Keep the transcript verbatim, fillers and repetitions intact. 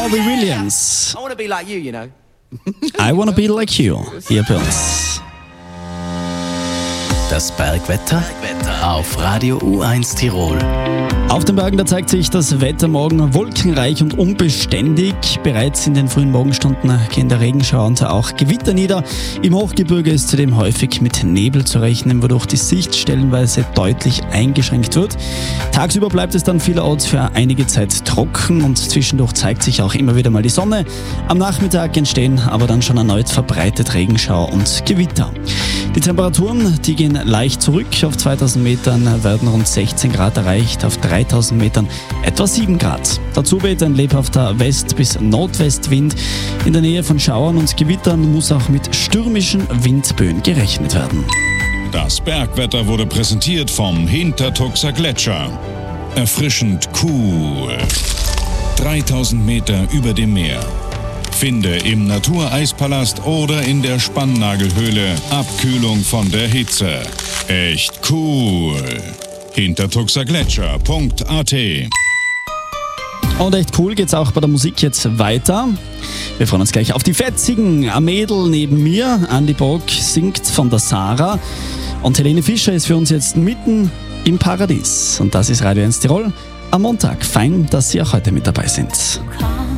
Robbie Williams. I want to be like you, you know. I wanna be like you. Hier bei uns. Das Bergwetter auf Radio U eins Tirol. Auf den Bergen, da zeigt sich das Wetter morgen wolkenreich und unbeständig. Bereits in den frühen Morgenstunden gehen der Regenschauer und auch Gewitter nieder. Im Hochgebirge ist zudem häufig mit Nebel zu rechnen, wodurch die Sicht stellenweise deutlich eingeschränkt wird. Tagsüber bleibt es dann vielerorts für einige Zeit trocken und zwischendurch zeigt sich auch immer wieder mal die Sonne. Am Nachmittag entstehen aber dann schon erneut verbreitet Regenschauer und Gewitter. Die Temperaturen, die gehen leicht zurück. Auf zweitausend Metern werden rund sechzehn Grad erreicht, auf dreitausend Metern etwa sieben Grad. Dazu weht ein lebhafter West- bis Nordwestwind. In der Nähe von Schauern und Gewittern muss auch mit stürmischen Windböen gerechnet werden. Das Bergwetter wurde präsentiert vom Hintertuxer Gletscher. Erfrischend cool. dreitausend Meter über dem Meer. Finde im Natureispalast oder in der Spannnagelhöhle Abkühlung von der Hitze. Echt cool. Hintertuxergletscher punkt a t. Und echt cool geht's auch bei der Musik jetzt weiter. Wir freuen uns gleich auf die Fetzigen. Ein Mädel neben mir, Andi Bock, singt von der Sarah. Und Helene Fischer ist für uns jetzt mitten im Paradies. Und das ist Radio eins Tirol am Montag. Fein, dass Sie auch heute mit dabei sind.